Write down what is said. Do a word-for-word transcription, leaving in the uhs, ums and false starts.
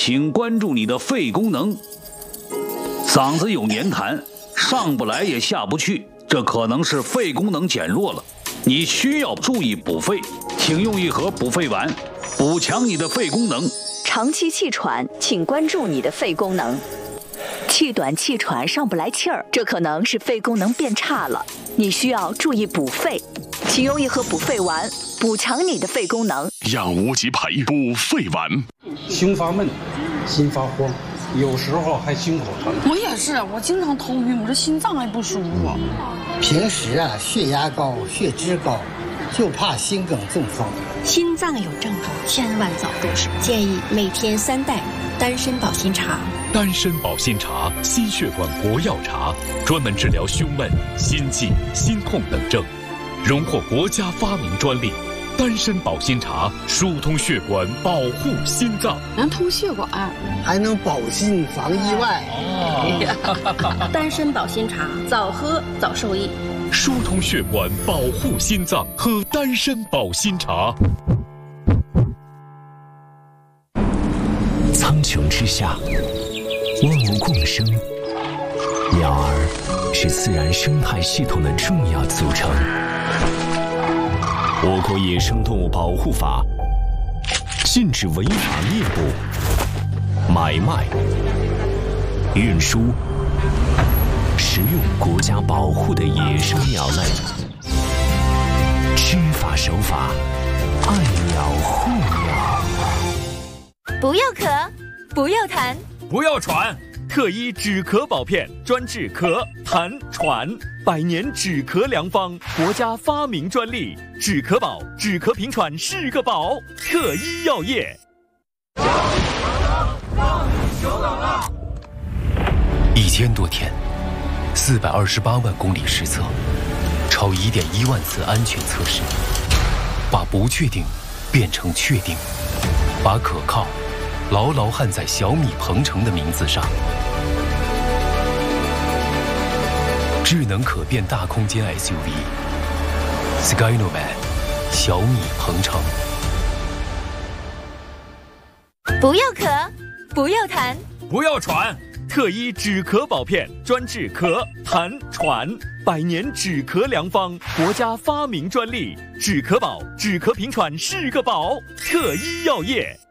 请关注你的肺功能。嗓子有黏痰，上不来也下不去，这可能是肺功能减弱了，你需要注意补肺，请用一盒补肺丸，补强你的肺功能。 长期气喘，请关注你的肺功能。气短气喘上不来气儿，这可能是肺功能变差了，你需要注意补肺，请用一盒补肺丸，补强你的肺功能。 养无极培补肺丸。 胸发闷，心发慌，有时候还心口疼。 我也是，我经常头晕，我这心脏还不舒服。 平时啊，血压高，血脂高，就怕心梗中风。 心脏有症状，千万早重视。建议每天三袋丹参保心茶。 丹参保心茶，心血管国药茶，专门治疗胸闷、心悸、心痛等症，荣获国家发明专利。丹参保心茶疏通血管，保护心脏， 能通血管， 还能保心防意外。 哦、丹参保心茶，早喝早受益。 疏通血管，保护心脏，喝丹参保心茶。 苍穹之下，万物共生，鸟儿是自然生态系统的重要组成。我国野生动物保护法禁止违法猎捕、买卖、运输、食用国家保护的野生鸟类。知法守法，爱鸟护鸟。 不要咳，不要痰， 不要喘。特一止咳宝片，专治咳、痰、喘，百年止咳良方，国家发明专利。止咳宝，止咳平喘是个宝。特一药业。 一千多天，四百二十八万公里实测，超一点一万次安全测试，把不确定变成确定，把可靠牢牢焊在小米鹏程的名字上。智能可变大空间 S U V Skynovan 小米鹏程。 不要咳，不要痰， 不要喘。特一止咳宝片，专治咳、痰、喘，百年止咳良方，国家发明专利。止咳宝，止咳平喘是个宝。特一药业。